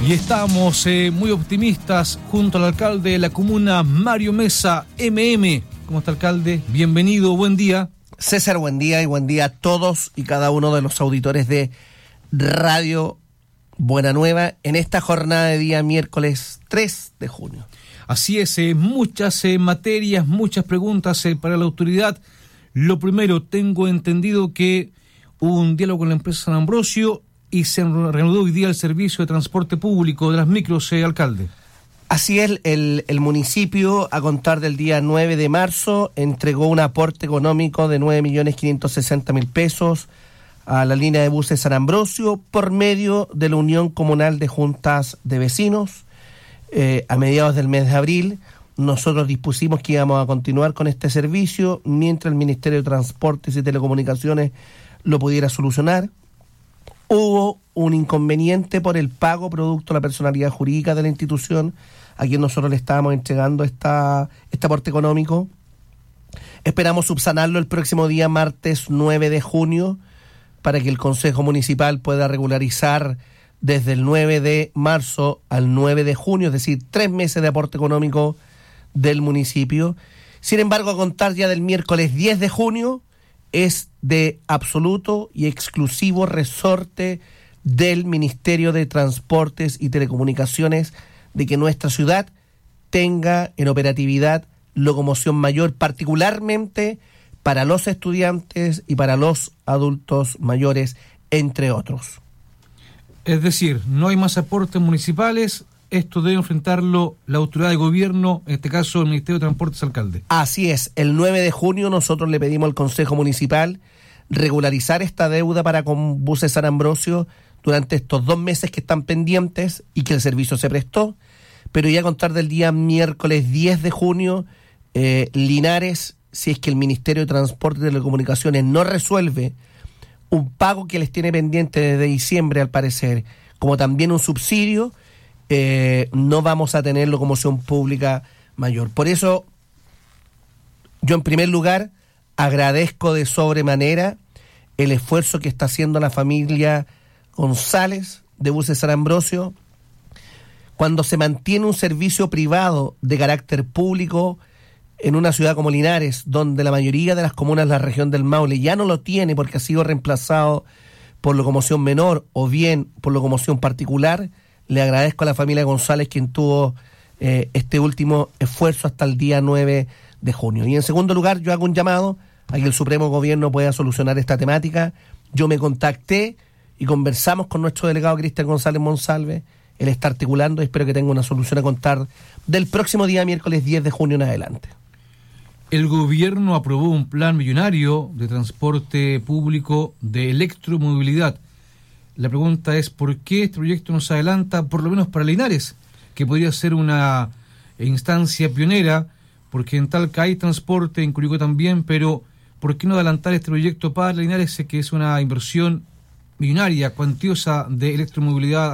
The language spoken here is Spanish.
Y estamos muy optimistas junto al alcalde de la comuna, Mario Mesa, MM. ¿Cómo está, alcalde? Bienvenido, buen día. César, buen día y buen día a todos y cada uno de los auditores de Radio Buena Nueva en esta jornada de día miércoles 3 de junio. Así es, muchas materias, muchas preguntas para la autoridad. Lo primero, tengo entendido que hubo un diálogo con la empresa San Ambrosio y se reanudó hoy día el servicio de transporte público de las micros, alcalde. Así es, el municipio, a contar del día 9 de marzo, entregó un aporte económico de 9.560.000 pesos a la línea de buses San Ambrosio por medio de la Unión Comunal de Juntas de Vecinos. A mediados del mes de abril, nosotros dispusimos que íbamos a continuar con este servicio mientras el Ministerio de Transportes y Telecomunicaciones lo pudiera solucionar. Hubo un inconveniente por el pago producto de la personalidad jurídica de la institución, a quien nosotros le estábamos entregando este aporte económico. Esperamos subsanarlo el próximo día, martes 9 de junio, para que el Consejo Municipal pueda regularizar desde el 9 de marzo al 9 de junio, es decir, 3 meses de aporte económico del municipio. Sin embargo, a contar ya del miércoles 10 de junio, es de absoluto y exclusivo resorte del Ministerio de Transportes y Telecomunicaciones de que nuestra ciudad tenga en operatividad locomoción mayor, particularmente para los estudiantes y para los adultos mayores, entre otros. Es decir, no hay más aportes municipales, esto debe enfrentarlo la autoridad de gobierno, en este caso el Ministerio de Transportes, alcalde. Así es, el 9 de junio nosotros le pedimos al Consejo Municipal regularizar esta deuda para con buses San Ambrosio durante estos 2 meses que están pendientes y que el servicio se prestó, pero ya a contar del día miércoles 10 de junio, Linares, si es que el Ministerio de Transportes y Telecomunicaciones no resuelve un pago que les tiene pendiente desde diciembre al parecer, como también un subsidio, no vamos a tener locomoción pública mayor. Por eso, yo en primer lugar agradezco de sobremanera el esfuerzo que está haciendo la familia González de Buses San Ambrosio. Cuando se mantiene un servicio privado de carácter público en una ciudad como Linares, donde la mayoría de las comunas de la región del Maule ya no lo tiene porque ha sido reemplazado por locomoción menor o bien por locomoción particular, le agradezco a la familia González quien tuvo este último esfuerzo hasta el día 9 de junio. Y en segundo lugar, yo hago un llamado a que el Supremo Gobierno pueda solucionar esta temática. Yo me contacté y conversamos con nuestro delegado Cristian González Monsalve. Él está articulando y espero que tenga una solución a contar del próximo día, miércoles 10 de junio en adelante. El gobierno aprobó un plan millonario de transporte público de electromovilidad. La pregunta es, ¿por qué este proyecto no se adelanta, por lo menos para Linares, que podría ser una instancia pionera, porque en Talca hay transporte, en Curicó también, pero ¿por qué no adelantar este proyecto para Linares, que es una inversión millonaria, cuantiosa de electromovilidad?